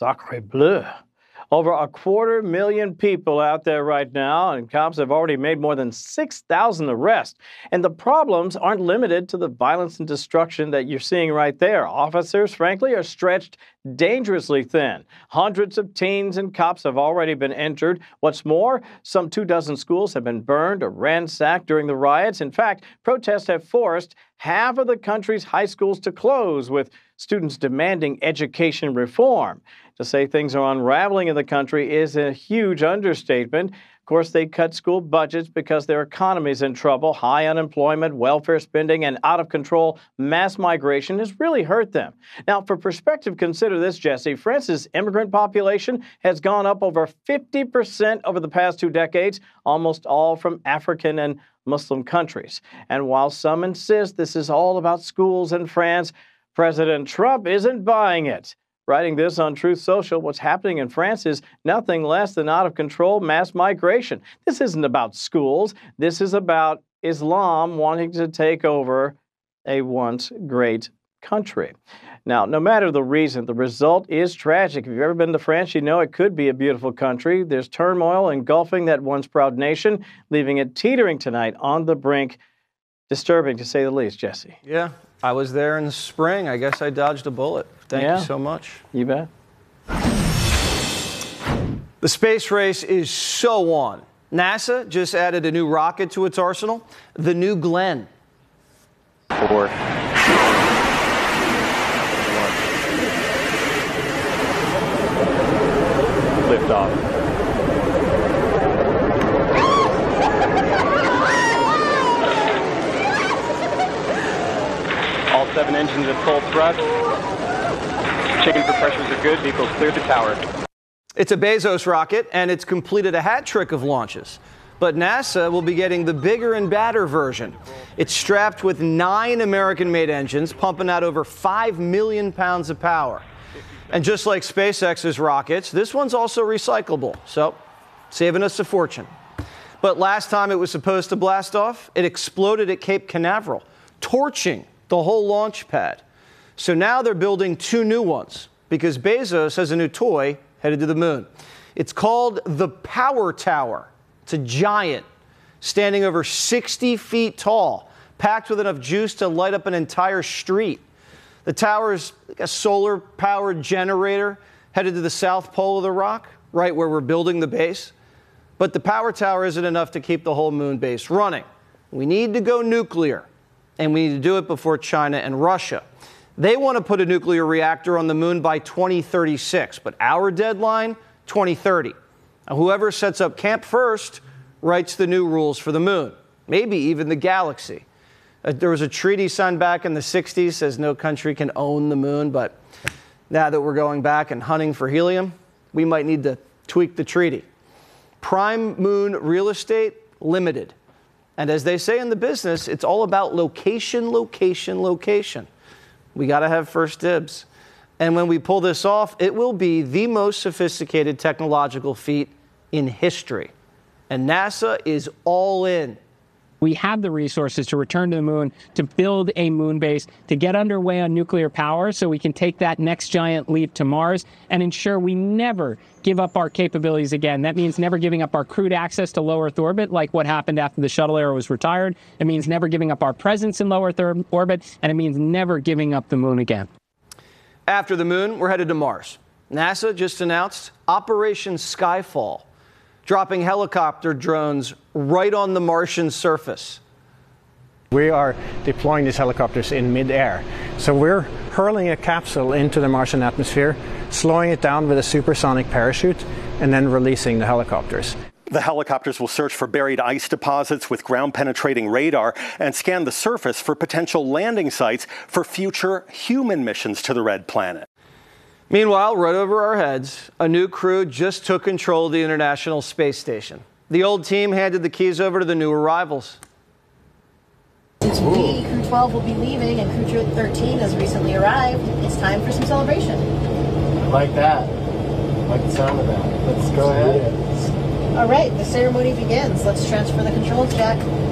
Sacre bleu. Over 250,000 people out there right now, and cops have already made more than 6,000 arrests. And the problems aren't limited to the violence and destruction that you're seeing right there. Officers, frankly, are stretched dangerously thin. Hundreds of teens and cops have already been injured. What's more, some 24 schools have been burned or ransacked during the riots. In fact, protests have forced half of the country's high schools to close, with students demanding education reform. To say things are unraveling in the country is a huge understatement. Of course, they cut school budgets because their economy is in trouble. High unemployment, welfare spending, and out-of-control mass migration has really hurt them. Now, for perspective, consider this, Jesse. France's immigrant population has gone up over 50% over the past 2 decades, almost all from African and Muslim countries. And while some insist this is all about schools in France, President Trump isn't buying it. Writing this on Truth Social, what's happening in France is nothing less than out-of-control mass migration. This isn't about schools. This is about Islam wanting to take over a once great country. Now, no matter the reason, the result is tragic. If you've ever been to France, you know it could be a beautiful country. There's turmoil engulfing that once proud nation, leaving it teetering tonight on the brink. Disturbing, to say the least, Jesse. Yeah, I was there in the spring. I guess I dodged a bullet. Thank you so much. You bet. The space race is so on. NASA just added a new rocket to its arsenal, the New Glenn. 4. Lift off. All 7 engines at full thrust. Chamber pressures are good. Vehicles cleared the tower. It's a Bezos rocket, and it's completed a hat trick of launches. But NASA will be getting the bigger and badder version. It's strapped with 9 American-made engines, pumping out over 5 million pounds of power. And just like SpaceX's rockets, this one's also recyclable, so saving us a fortune. But last time it was supposed to blast off, it exploded at Cape Canaveral, torching the whole launch pad. So now they're building 2 new ones because Bezos has a new toy headed to the moon. It's called the Power Tower. It's a giant, standing over 60 feet tall, packed with enough juice to light up an entire street. The tower is like a solar-powered generator headed to the south pole of the rock, right where we're building the base. But the Power Tower isn't enough to keep the whole moon base running. We need to go nuclear, and we need to do it before China and Russia. They want to put a nuclear reactor on the moon by 2036, but our deadline, 2030. Now, whoever sets up camp first writes the new rules for the moon, maybe even the galaxy. There was a treaty signed back in the 60s, says no country can own the moon, but now that we're going back and hunting for helium, we might need to tweak the treaty. Prime moon real estate, limited. And as they say in the business, it's all about location, location, location. We got to have first dibs. And when we pull this off, it will be the most sophisticated technological feat in history. And NASA is all in. We have the resources to return to the moon, to build a moon base, to get underway on nuclear power so we can take that next giant leap to Mars and ensure we never give up our capabilities again. That means never giving up our crewed access to low Earth orbit, like what happened after the shuttle era was retired. It means never giving up our presence in low Earth orbit, and it means never giving up the moon again. After the moon, we're headed to Mars. NASA just announced Operation Skyfall, dropping helicopter drones right on the Martian surface. We are deploying these helicopters in mid-air. So we're hurling a capsule into the Martian atmosphere, slowing it down with a supersonic parachute, and then releasing the helicopters. The helicopters will search for buried ice deposits with ground-penetrating radar and scan the surface for potential landing sites for future human missions to the Red Planet. Meanwhile, right over our heads, a new crew just took control of the International Space Station. The old team handed the keys over to the new arrivals. Since we, Crew 12, will be leaving and Crew 13 has recently arrived, it's time for some celebration. I like that. I like the sound of that. Let's go ahead. All right, the ceremony begins. Let's transfer the controls, Jack.